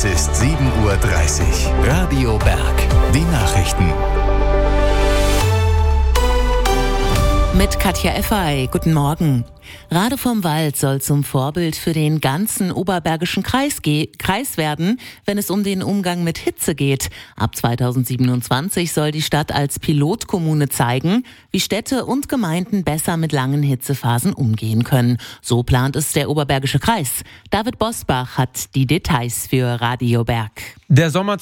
Es ist 7:30 Uhr. Radio Berg. Die Nachrichten. Mit Katja Effay. Guten Morgen. Rade vom Wald soll zum Vorbild für den ganzen Oberbergischen Kreis werden, wenn es um den Umgang mit Hitze geht. Ab 2027 soll die Stadt als Pilotkommune zeigen, wie Städte und Gemeinden besser mit langen Hitzephasen umgehen können. So plant es der Oberbergische Kreis. David Bosbach hat die Details für Radio Berg. Der Sommer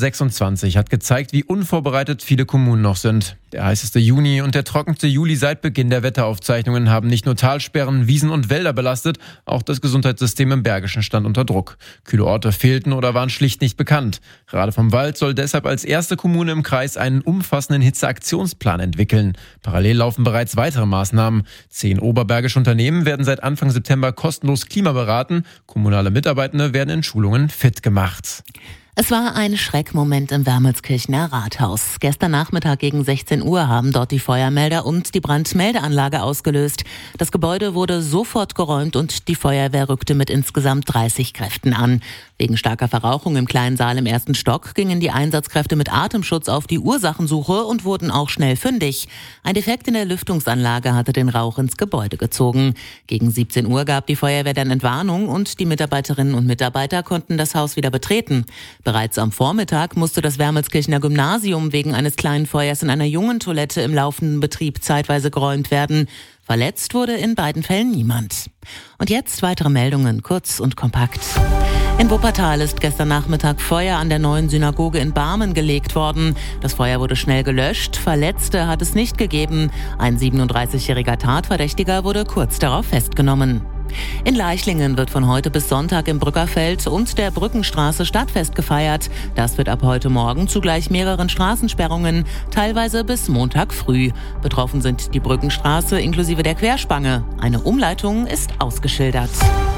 2026 hat gezeigt, wie unvorbereitet viele Kommunen noch sind. Der heißeste Juni und der trockenste Juli seit Beginn der Wetteraufzeichnungen haben nicht nur Talsperren, Wiesen und Wälder belastet, auch das Gesundheitssystem im Bergischen stand unter Druck. Kühle Orte fehlten oder waren schlicht nicht bekannt. Rade vom Wald soll deshalb als erste Kommune im Kreis einen umfassenden Hitzeaktionsplan entwickeln. Parallel laufen bereits weitere Maßnahmen. 10 oberbergische Unternehmen werden seit Anfang September kostenlos Klima beraten. Kommunale Mitarbeitende werden in Schulungen fit gemacht. Es war ein Schreckmoment im Wermelskirchener Rathaus. Gestern Nachmittag gegen 16 Uhr haben dort die Feuermelder und die Brandmeldeanlage ausgelöst. Das Gebäude wurde sofort geräumt und die Feuerwehr rückte mit insgesamt 30 Kräften an. Wegen starker Verrauchung im kleinen Saal im 1. Stock gingen die Einsatzkräfte mit Atemschutz auf die Ursachensuche und wurden auch schnell fündig. Ein Defekt in der Lüftungsanlage hatte den Rauch ins Gebäude gezogen. Gegen 17 Uhr gab die Feuerwehr dann Entwarnung und die Mitarbeiterinnen und Mitarbeiter konnten das Haus wieder betreten. Bereits am Vormittag musste das Wermelskirchener Gymnasium wegen eines kleinen Feuers in einer Jungentoilette im laufenden Betrieb zeitweise geräumt werden. Verletzt wurde in beiden Fällen niemand. Und jetzt weitere Meldungen, kurz und kompakt. In Wuppertal ist gestern Nachmittag Feuer an der neuen Synagoge in Barmen gelegt worden. Das Feuer wurde schnell gelöscht, Verletzte hat es nicht gegeben. Ein 37-jähriger Tatverdächtiger wurde kurz darauf festgenommen. In Leichlingen wird von heute bis Sonntag im Brückerfeld und der Brückenstraße Stadtfest gefeiert. Das wird ab heute Morgen zu gleich mehreren Straßensperrungen, teilweise bis Montag früh. Betroffen sind die Brückenstraße inklusive der Querspange. Eine Umleitung ist ausgeschildert.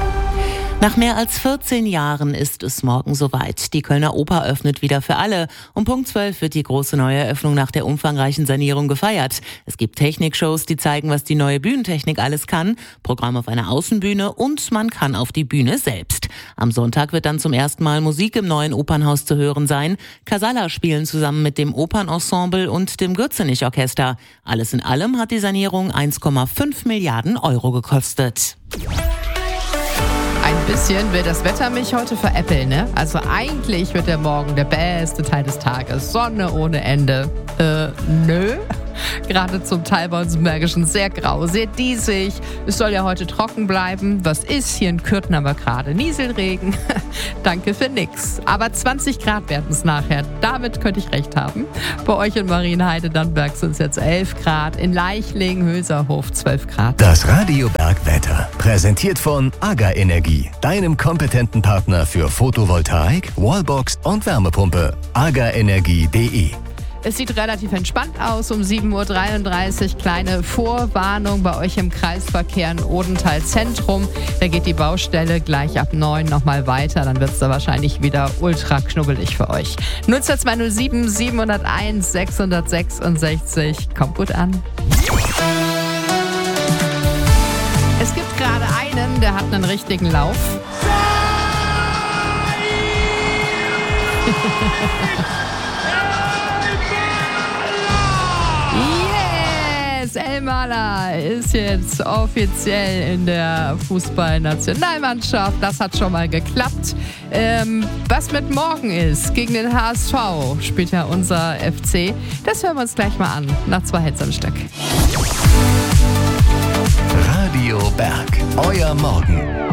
Nach mehr als 14 Jahren ist es morgen soweit. Die Kölner Oper öffnet wieder für alle. Um Punkt 12 wird die große Neueröffnung nach der umfangreichen Sanierung gefeiert. Es gibt Technikshows, die zeigen, was die neue Bühnentechnik alles kann, Programm auf einer Außenbühne und man kann auf die Bühne selbst. Am Sonntag wird dann zum ersten Mal Musik im neuen Opernhaus zu hören sein. Casalla spielen zusammen mit dem Opernensemble und dem Gürzenich-Orchester. Alles in allem hat die Sanierung 1,5 Milliarden Euro gekostet. Ein bisschen will das Wetter mich heute veräppeln, ne? Also eigentlich wird der Morgen der beste Teil des Tages. Sonne ohne Ende. Nö. Gerade zum Teil bei uns im Bergischen sehr grau, sehr diesig. Es soll ja heute trocken bleiben. Was ist? Hier in Kürten aber gerade Nieselregen. Danke für nix. Aber 20 Grad werden es nachher. Damit könnte ich recht haben. Bei euch in Marienheide-Dannenberg sind es jetzt 11 Grad. In Leichling, Höserhof 12 Grad. Das Radio Berg Wetter. Präsentiert von AGA Energie. Deinem kompetenten Partner für Photovoltaik, Wallbox und Wärmepumpe. agaenergie.de. Es sieht relativ entspannt aus um 7:33 Uhr. Kleine Vorwarnung bei euch im Kreisverkehr in Odenthal Zentrum. Da geht die Baustelle gleich ab 9 nochmal weiter. Dann wird es da wahrscheinlich wieder ultra knubbelig für euch. 02207 701 666. Kommt gut an. Es gibt gerade einen, der hat einen richtigen Lauf. Elmaler ist jetzt offiziell in der Fußballnationalmannschaft. Das hat schon mal geklappt. Was mit morgen ist, gegen den HSV spielt ja unser FC. Das hören wir uns gleich mal an, nach 2 Hits am Stück. Radio Berg. Euer Morgen.